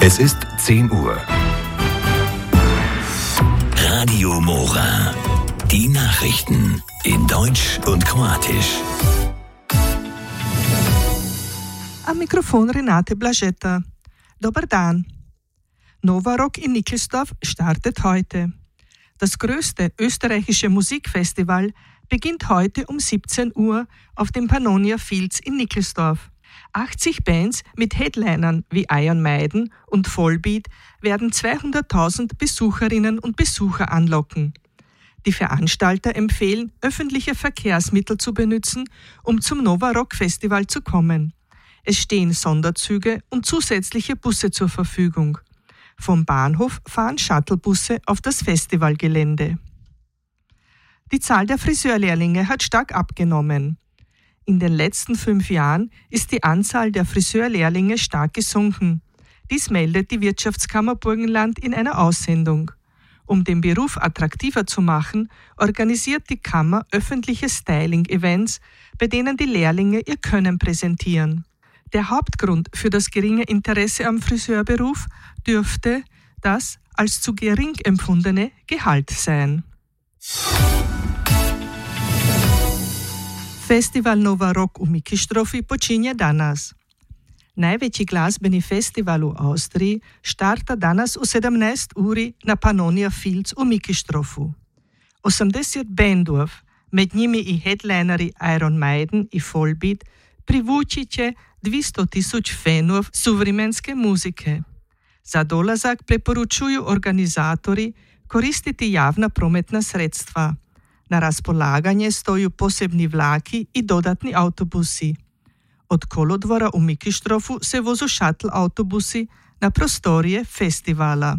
Es ist 10 Uhr. Radio Mora. Die Nachrichten in Deutsch und Kroatisch. Am Mikrofon Renate Blažeta. Dobar dan. Nova Rock in Nickelsdorf startet heute. Das größte österreichische Musikfestival beginnt heute um 17 Uhr auf dem Pannonia Fields in Nickelsdorf. 80 Bands mit Headlinern wie Iron Maiden und Volbeat werden 200.000 Besucherinnen und Besucher anlocken. Die Veranstalter empfehlen, öffentliche Verkehrsmittel zu benutzen, um zum Nova Rock Festival zu kommen. Es stehen Sonderzüge und zusätzliche Busse zur Verfügung. Vom Bahnhof fahren Shuttlebusse auf das Festivalgelände. Die Zahl der Friseurlehrlinge hat stark abgenommen. In den letzten 5 Jahren ist die Anzahl der Friseurlehrlinge stark gesunken. Dies meldet die Wirtschaftskammer Burgenland in einer Aussendung. Um den Beruf attraktiver zu machen, organisiert die Kammer öffentliche Styling-Events, bei denen die Lehrlinge ihr Können präsentieren. Der Hauptgrund für das geringe Interesse am Friseurberuf dürfte das als zu gering empfundene Gehalt sein. Festival Nova Rock u Mikistrofi počinje danas. Najveći glazbeni festival u Austriji starta danas u 17 uri na Pannonia Fields u Mikistrofu. 80 bendov, med njimi i headlineri Iron Maiden i Volbeat, privući će 200.000 fanov suvremenske muzike. Za dolazak preporučuju organizatori koristiti javna prometna sredstva. Na raspolaganje stoju posebni vlaki i dodatni autobusi. Od kolodvora u Mikistrofu se vozu shuttle autobusi na prostorije festivala.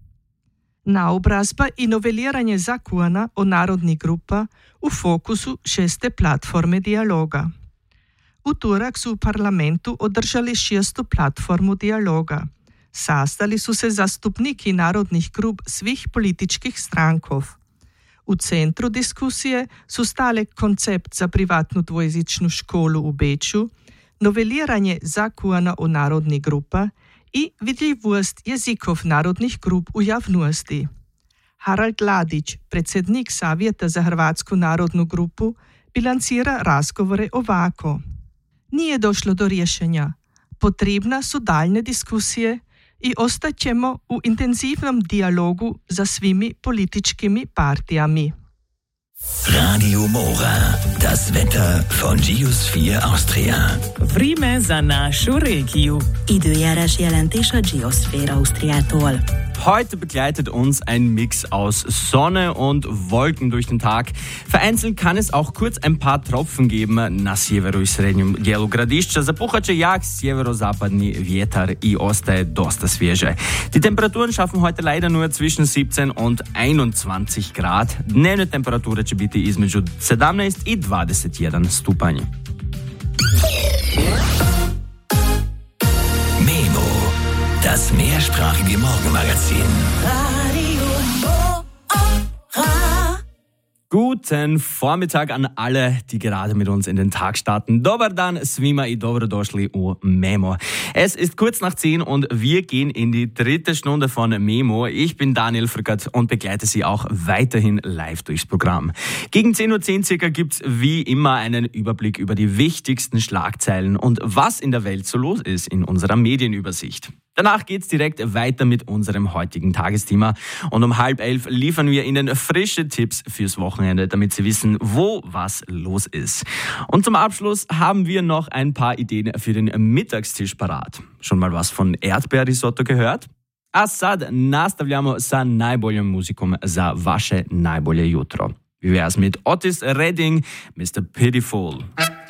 Naobrazba i noveliranje zakona o narodnih grupa u fokusu 6. platforme dijaloga. U torak su u parlamentu održali 6. platformu dijaloga. Sastali su se zastupniki narodnih grup svih političkih strankov. U centru diskusije su stale koncept za privatnu dvojezičnu školu u Beču, noveliranje zakona o narodnih grupa i vidljivost jezikov narodnih grup u javnosti. Harald Ladić, predsjednik Savjeta za Hrvatsku narodnu grupu, bilancira razgovore ovako. Nije došlo do rješenja. Potrebna su daljne diskusije i ostaćemo u intenzivnom dijalogu za svimi političkimi partijami. Radio Mora. Das Wetter von Geosphere Austria. Vreme za našu regiju. Időjárás jelentés a Geosphere Austriától. Heute begleitet uns ein Mix aus Sonne und Wolken durch den Tag. Vereinzelt kann es auch kurz ein paar Tropfen geben na sjeveru i srednjem dijelu gradišća. Zapuhat će jak sjeverozapadni vjetar i ostaje dosta svježe. Die Temperaturen schaffen heute leider nur zwischen 17 und 21 Grad. Dnevne temperature će biti između 17 i 21 stupanj. Das mehrsprachige Morgenmagazin. Radio Mora. Guten Vormittag an alle, die gerade mit uns in den Tag starten. Dobar dan svima i dobrodošli u Memo. Es ist kurz nach 10 und wir gehen in die 3. Stunde von Memo. Ich bin Daniel Frückert und begleite Sie auch weiterhin live durchs Programm. Gegen 10.10 Uhr circa gibt's wie immer einen Überblick über die wichtigsten Schlagzeilen und was in der Welt so los ist in unserer Medienübersicht. Danach geht's direkt weiter mit unserem heutigen Tagesthema und um 10:30 liefern wir Ihnen frische Tipps fürs Wochenende, damit Sie wissen, wo was los ist. Und zum Abschluss haben wir noch ein paar Ideen für den Mittagstisch parat. Schon mal was von Erdbeerrisotto gehört? A sad nastavljamo sa najboljom muzikom za vaše najbolje jutro. Wie wär's mit Otis Redding, Mr. Pitiful?